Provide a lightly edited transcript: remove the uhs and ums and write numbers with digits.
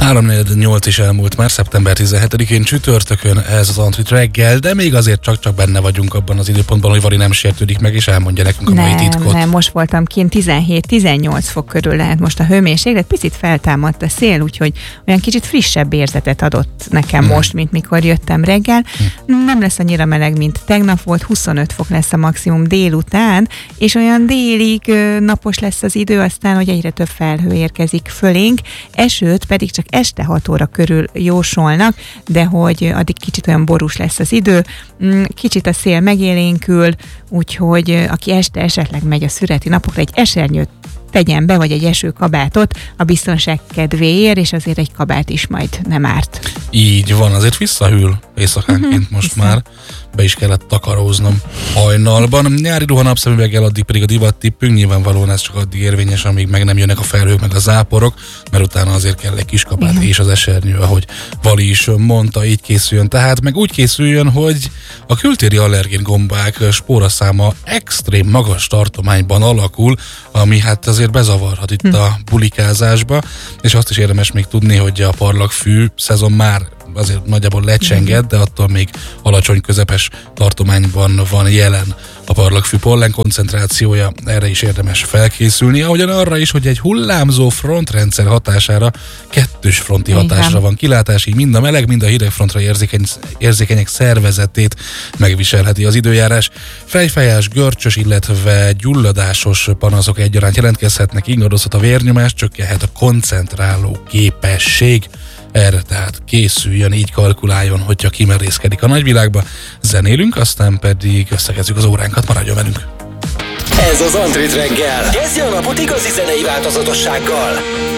3:48 is elmúlt már, szeptember 17-én csütörtökön ez az Antrit reggel, de még azért csak benne vagyunk abban az időpontban, hogy Vari nem sértődik meg, és elmondja nekünk a mai titkot. Nem, most voltam kint, 17-18 fok körül lehet most a hőmérséklet, picit feltámadt a szél, úgyhogy olyan kicsit frissebb érzetet adott nekem most, mint mikor jöttem reggel. Nem lesz annyira meleg, mint tegnap volt, 25 fok lesz a maximum délután, és olyan délig napos lesz az idő, aztán, hogy egyre több felhő érkezik fölénk, esőt pedig csak este 6 óra körül jósolnak, de hogy addig kicsit olyan borús lesz az idő, kicsit a szél megélénkül, úgyhogy aki este esetleg megy a szüreti napokra, egy esernyőt tegyen be, vagy egy esőkabátot a biztonság kedvéért, és azért egy kabát is majd nem árt. Így van, azért visszahűl éjszakánként most már. Be is kellett takaróznom hajnalban. Nyári ruha napszemüveggel, addig pedig a divat tippünk. Nyilvánvalóan ez csak addig érvényes, amíg meg nem jönnek a felhők, meg a záporok, mert utána azért kell egy kis kabát és az esernyő, ahogy Vali is mondta, így készüljön. Tehát meg úgy készüljön, hogy a kültéri allergén gombák spóraszáma extrém magas tartományban alakul, ami hát azért bezavarhat itt a bulikázásba, és azt is érdemes még tudni, hogy a parlagfű szezon már azért nagyjából lecsenged, de attól még alacsony közepes tartományban van jelen a parlagfű pollen koncentrációja, erre is érdemes felkészülni, ahogyan arra is, hogy egy hullámzó frontrendszer hatására kettős fronti hatásra van kilátás, így mind a meleg, mind a hideg frontra érzékenyek szervezetét megviselheti az időjárás. Fejfájás, görcsös, illetve gyulladásos panaszok egyaránt jelentkezhetnek, ingadozhat a vérnyomás, csökkenhet a koncentráló képesség. Erre tehát készüljön, így kalkuláljon, hogyha kimerészkedik a nagyvilágba. Zenélünk, aztán pedig összekezdjük az óránkat, maradjon velünk! Ez az Antrit reggel. Kezdje a napot igazi zenei változatossággal.